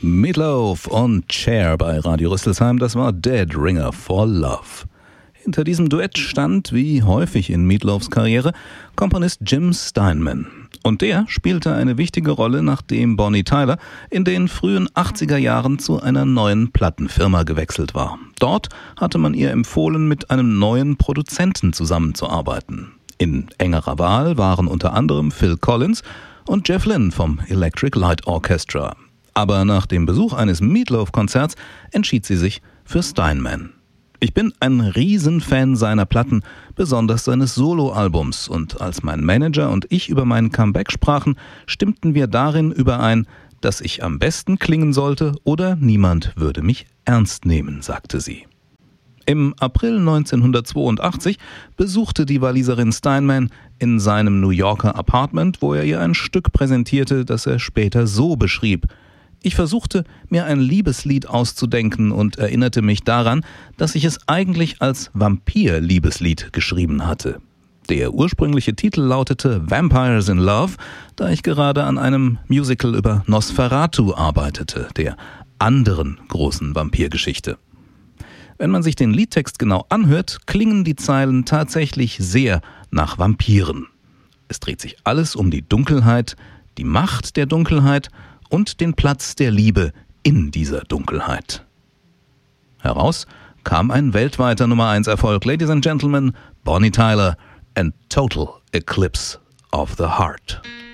Meatloaf und Cher bei Radio Rüsselsheim, das war Dead Ringer for Love. Hinter diesem Duett stand, wie häufig in Meatloafs Karriere, Komponist Jim Steinman. Und der spielte eine wichtige Rolle, nachdem Bonnie Tyler in den frühen 80er Jahren zu einer neuen Plattenfirma gewechselt war. Dort hatte man ihr empfohlen, mit einem neuen Produzenten zusammenzuarbeiten. In engerer Wahl waren unter anderem Phil Collins und Jeff Lynne vom Electric Light Orchestra. Aber nach dem Besuch eines Meatloaf-Konzerts entschied sie sich für Steinman. Ich bin ein Riesenfan seiner Platten, besonders seines Soloalbums, und als mein Manager und ich über mein Comeback sprachen, stimmten wir darin überein, dass ich am besten klingen sollte oder niemand würde mich ernst nehmen, sagte sie. Im April 1982 besuchte die Waliserin Steinman in seinem New Yorker Apartment, wo er ihr ein Stück präsentierte, das er später so beschrieb: Ich versuchte, mir ein Liebeslied auszudenken und erinnerte mich daran, dass ich es eigentlich als Vampir-Liebeslied geschrieben hatte. Der ursprüngliche Titel lautete Vampires in Love, da ich gerade an einem Musical über Nosferatu arbeitete, der anderen großen Vampirgeschichte. Wenn man sich den Liedtext genau anhört, klingen die Zeilen tatsächlich sehr nach Vampiren. Es dreht sich alles um die Dunkelheit, die Macht der Dunkelheit und den Platz der Liebe in dieser Dunkelheit. Heraus kam ein weltweiter Nummer-1-Erfolg. Ladies and Gentlemen, Bonnie Tyler and Total Eclipse of the Heart.